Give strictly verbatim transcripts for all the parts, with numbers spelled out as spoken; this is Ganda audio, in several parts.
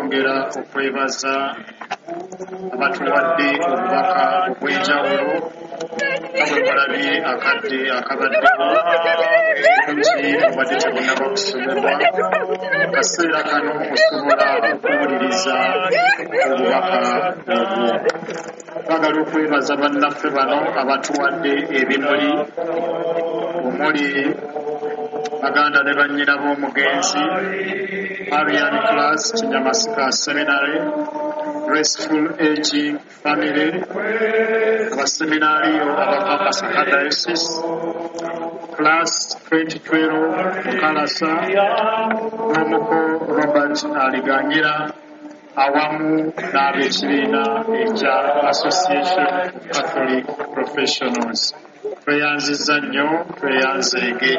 twongera okwebaza abatuwadde obubaka obw'enjawulo nga bwe mulabye akadde akabaddewo bungi obadde tebunnaba kusomebwa mu kaseera kano osobola okuwuliriza obubaka obwo. Twagala okwebaza bannaffe bano abatuwadde ebimuli omuli baganda ne bannyina b'omugenzi Arian Class Kinyamasika Seminary, Graceful Aging Family, abaseminaariyo abava Masaka Diocese, Class twenty twelve Mukalasa, n'omuko Robert Aliganyira awamu n'ab'ekibiina ekya Association of Catholic Professionals. Tweyanziza nnyo, tweyanzeege.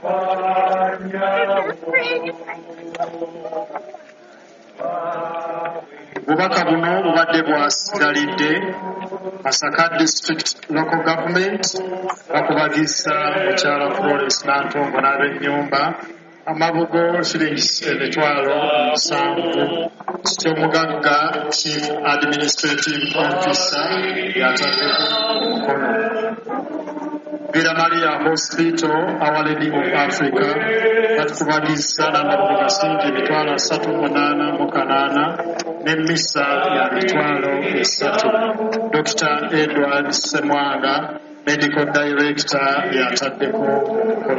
Obubaka buno bubadde bwasigalidde Masaka District Local Government bakubagisa mukyala Florence Nantongo n'ab'ennyumba amabugo shillings emitwalo musanvu. Kityomugagga Chief Administrative Officer yataddeko omukono. Bira Maria Hospital, Our Lady of Africa, batukubagisa n'amabugo gasingi emitwalo asatu munaana mu kanaana n'emmisa ya mitwalo esatu. Doctor Edward Semwanga, Medical Director, yataddeko omukono.